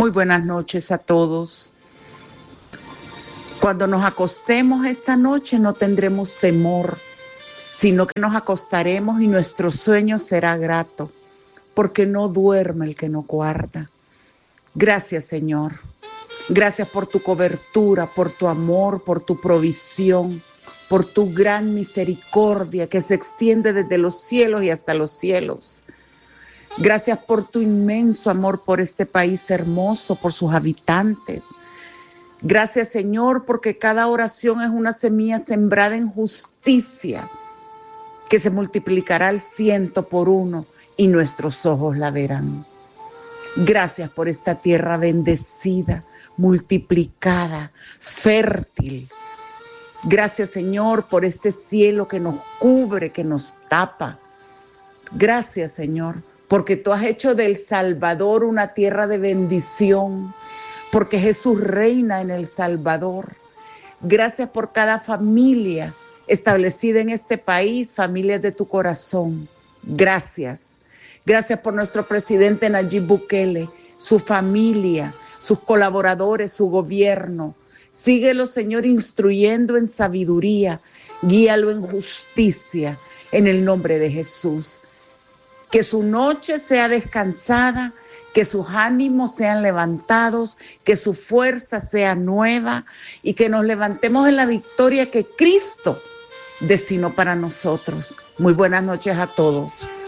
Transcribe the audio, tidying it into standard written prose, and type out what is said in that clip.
Muy buenas noches a todos. Cuando nos acostemos esta noche no tendremos temor, sino que nos acostaremos y nuestro sueño será grato, porque no duerme el que no guarda. Gracias, Señor. Gracias por tu cobertura, por tu amor, por tu provisión, por tu gran misericordia que se extiende desde los cielos y hasta los cielos. Gracias por tu inmenso amor por este país hermoso, por sus habitantes. Gracias, Señor, porque cada oración es una semilla sembrada en justicia que se multiplicará al 100 por 1 y nuestros ojos la verán. Gracias por esta tierra bendecida, multiplicada, fértil. Gracias, Señor, por este cielo que nos cubre, que nos tapa. Gracias, Señor, porque tú has hecho de El Salvador una tierra de bendición, porque Jesús reina en El Salvador. Gracias por cada familia establecida en este país, familias de tu corazón. Gracias. Gracias por nuestro presidente Nayib Bukele, su familia, sus colaboradores, su gobierno. Síguelo, Señor, instruyendo en sabiduría, guíalo en justicia, en el nombre de Jesús. Que su noche sea descansada, que sus ánimos sean levantados, que su fuerza sea nueva y que nos levantemos en la victoria que Cristo destinó para nosotros. Muy buenas noches a todos.